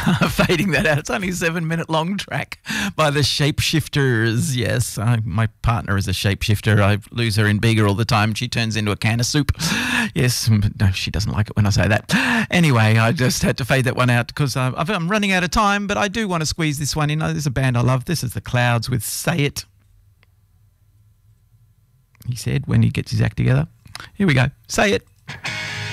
Fading that out. It's only a 7-minute long track by the Shapeshifters. Yes, my partner is a shapeshifter. I lose her in Bega all the time. She turns into a can of soup. Yes, no, she doesn't like it when I say that. Anyway, I just had to fade that one out because I'm running out of time, but I do want to squeeze this one in. There's a band I love. This is The Clouds with Say It. He said when he gets his act together. Here we go. Say it.